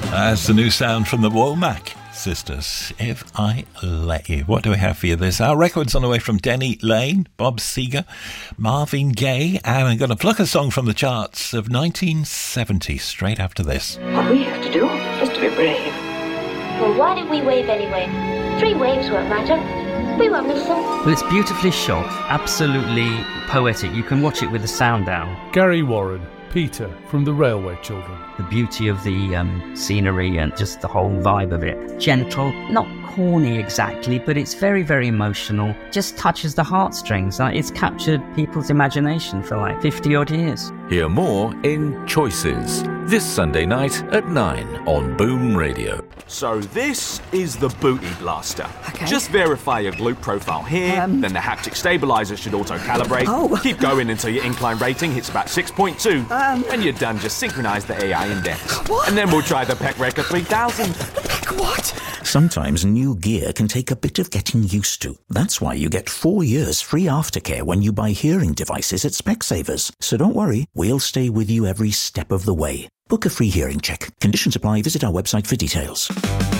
That's the new sound from the Womack sisters, If I Let You. What do we have for you this hour? Records on the way from Denny Lane, Bob Seger, Marvin Gaye, and I'm going to pluck a song from the charts of 1970 straight after this. What we have to do is to be brave. Well, why don't we wave anyway? 3 waves won't matter. We won't listen. Well, it's beautifully shot, absolutely poetic. You can watch it with the sound down. Gary Warren, Peter from the Railway Children. The beauty of the scenery and just the whole vibe of it. Gentle, not corny exactly, but it's very, very emotional. Just touches the heartstrings. It's captured people's imagination for like 50 odd years. Hear more in Choices, this Sunday night at 9 on Boom Radio. So this is the Booty Blaster. Okay. Just verify your glute profile here, then the haptic stabilizer should auto-calibrate. Oh. Keep going until your incline rating hits about 6.2. When you're done, just synchronize the AI index. What? And then we'll try the Peck Record 3000. What? Sometimes new gear can take a bit of getting used to. That's why you get 4 years free aftercare when you buy hearing devices at Specsavers. So don't worry, we'll stay with you every step of the way. Book a free hearing check. Conditions apply. Visit our website for details.